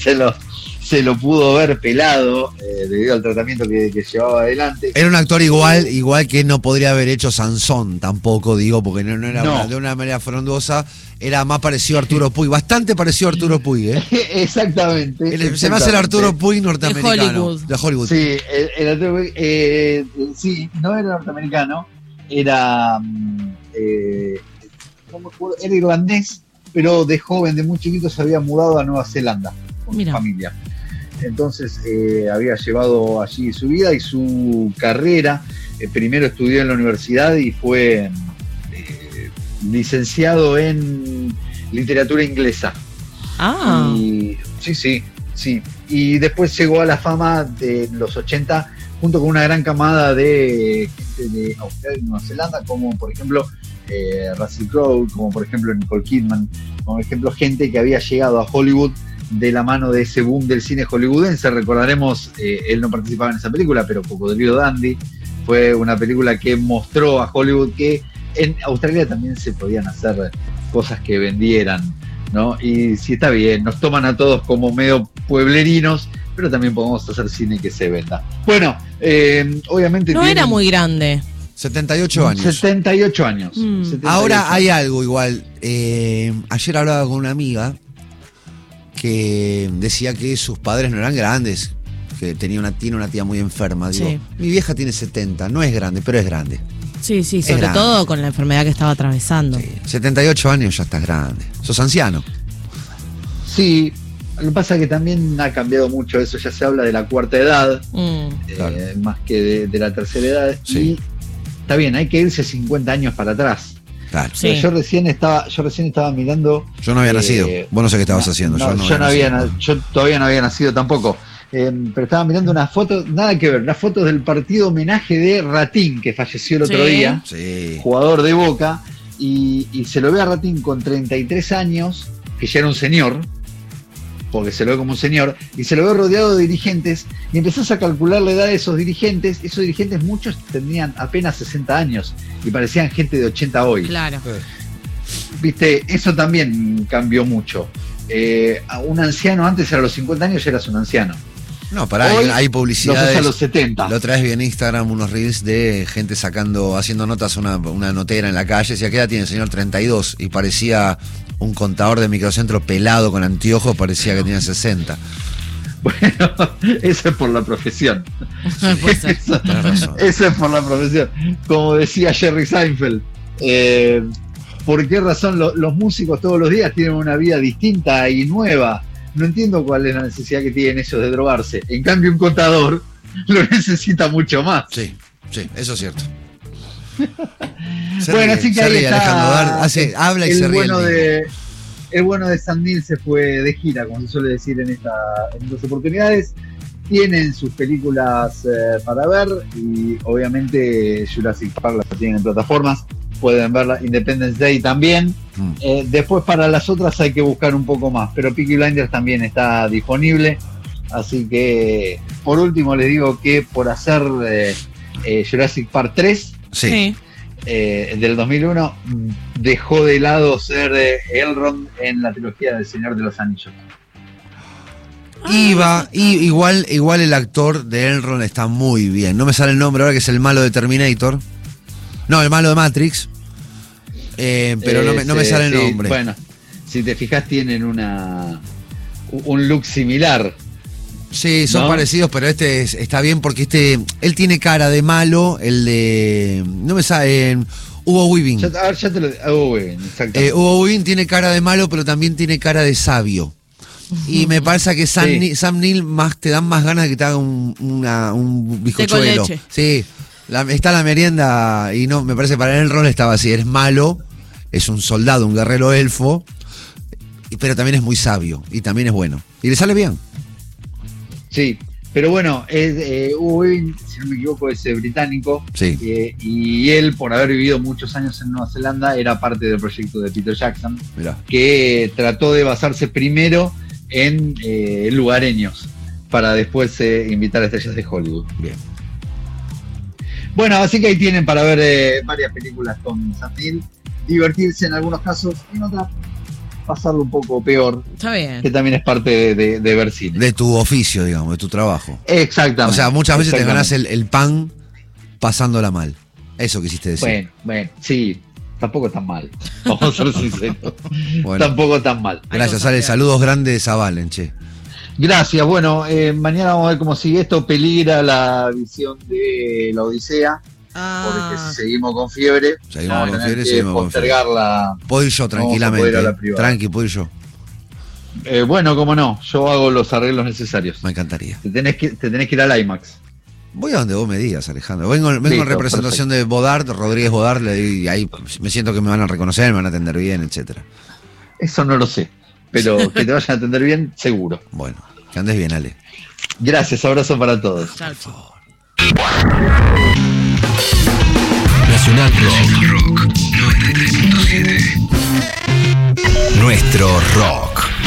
se lo pudo ver pelado debido al tratamiento que llevaba adelante. Era un actor igual que no podría haber hecho Sansón tampoco, digo, porque no era de una manera frondosa, era más parecido a Arturo Puig, bastante parecido a Arturo Puig, ¿eh? Exactamente. Se me hace el Arturo Puig norteamericano. De Hollywood. Sí, el Arturo Puig, sí, no era norteamericano, era, no me acuerdo, era irlandés, pero de joven, de muy chiquito, se había mudado a Nueva Zelanda con su familia. Entonces había llevado allí su vida y su carrera. Primero estudió en la universidad y fue licenciado en literatura inglesa. Y, sí. Y después llegó a la fama de los 80 junto con una gran camada de gente de Australia y Nueva Zelanda, como por ejemplo Russell Crowe, como por ejemplo Nicole Kidman, como por ejemplo gente que había llegado a Hollywood de la mano de ese boom del cine hollywoodense. Recordaremos, él no participaba en esa película, pero Cocodrilo Dandy fue una película que mostró a Hollywood que en Australia también se podían hacer cosas que vendieran, ¿no? Y sí, está bien, nos toman a todos como medio pueblerinos, pero también podemos hacer cine que se venda. Bueno, obviamente... No era muy grande. 78 años. 78 años. 78 Ahora años. hay algo igual. Ayer hablaba con una amiga que decía que sus padres no eran grandes, que tiene una tía muy enferma. Digo, Sí. Mi vieja tiene 70, no es grande, pero es grande. Sí, Es sobre grande. todo con la enfermedad que estaba atravesando. Sí, 78 años ya estás grande. Sos anciano. Sí, lo que pasa es que también ha cambiado mucho eso, ya se habla de la cuarta edad, Claro. más que de la tercera edad, Sí. y está bien, hay que irse 50 años para atrás. Claro. Sí. Pero yo recién estaba mirando... Yo no había nacido. Vos no sé qué estabas haciendo. yo todavía no había nacido tampoco. Pero estaba mirando una foto, nada que ver, las fotos del partido homenaje de Ratín, que falleció el otro día, Sí. jugador de Boca, y se lo ve a Ratín con 33 años, que ya era un señor, porque se lo ve como un señor, y se lo ve rodeado de dirigentes, y empezás a calcular la edad de esos dirigentes muchos tenían apenas 60 años, y parecían gente de 80 hoy. Claro. Viste, eso también cambió mucho. A un anciano antes, a los 50 años, ya eras un anciano. No, pará, Hoy hay Los publicidades. ves a los 70. La otra vez vi en Instagram unos reels de gente haciendo notas a una notera en la calle. Decía, ¿qué edad tiene el señor? 32. Y parecía un contador de microcentro pelado con anteojos, parecía que tenía 60. Bueno, eso es por la profesión. Puede ser. Tenés razón. Eso es por la profesión. Como decía Jerry Seinfeld. ¿Por qué razón los músicos todos los días tienen una vida distinta y nueva? No entiendo cuál es la necesidad que tienen ellos de drogarse. En cambio, un contador lo necesita mucho más. Sí, eso es cierto. Bueno, así que ahí está. Alejandro habla y se ríe. El bueno de Sam Neill se fue de gira, como se suele decir en estas oportunidades. Tienen sus películas para ver y obviamente Jurassic Park la tienen en plataformas. Pueden verla, Independence Day también. Después para las otras hay que buscar un poco más, pero Peaky Blinders también está disponible. Así que por último les digo que por hacer Jurassic Park 3 Sí. del 2001 dejó de lado ser Elrond en la trilogía del Señor de los Anillos. Igual el actor de Elrond está muy bien. No me sale el nombre ahora, que es el malo de Terminator. No, el malo de Matrix. Pero no me sale el nombre. Bueno, si te fijas tienen un look similar. Sí, son ¿no? parecidos, pero está bien porque él tiene cara de malo, el de... No me sale... Hugo Weaving. Ya te lo Hugo Weaving, exacto. Hugo Weaving tiene cara de malo, pero también tiene cara de sabio. Y me parece que Sam Neill te dan más ganas de que te haga un bizcochuelo. Con leche. Sí, está la merienda y no, me parece para él el rol estaba así, eres malo, es un soldado, un guerrero elfo, pero también es muy sabio y también es bueno. Y le sale bien. Sí, pero bueno, Hugo Weaving, si no me equivoco, es británico. Sí. Y él, por haber vivido muchos años en Nueva Zelanda, era parte del proyecto de Peter Jackson, Mirá. que trató de basarse primero en lugareños para después invitar a estrellas de Hollywood. Bien. Bueno, así que ahí tienen para ver varias películas con Sam Neill, divertirse en algunos casos, en otras pasarlo un poco peor. Está bien. Que también es parte de ver cine. De tu oficio, digamos, de tu trabajo. Exactamente. O sea, muchas veces te ganás el pan pasándola mal. Eso quisiste decir. Bueno, sí. Tampoco tan mal. Vamos a ser sinceros. Bueno. Tampoco tan mal. Gracias, Ale. Saludos grandes a Valen, che. Gracias. Bueno, mañana vamos a ver cómo sigue esto. Peligra la visión de la Odisea. Porque si seguimos con fiebre, seguimos con fiebre, seguimos postergarla. Puedo ir yo tranquilamente. Tranqui, puedo ir yo. Bueno, cómo no. Yo hago los arreglos necesarios. Me encantaría. Te tenés que ir al IMAX. Voy a donde vos me digas, Alejandro. Vengo en representación de Bodart, Rodríguez Bodart, y ahí me siento que me van a reconocer, me van a atender bien, etcétera. Eso no lo sé, pero que te vayan a atender bien, seguro. Bueno, que andes bien, Ale. Gracias, abrazo para todos. Chao. Nacional Rock 93.7. Nuestro rock.